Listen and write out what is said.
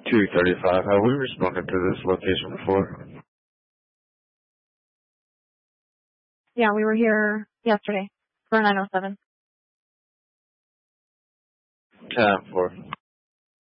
235. Have we responded to this location before? Yeah, we were here yesterday for 907. 10-4.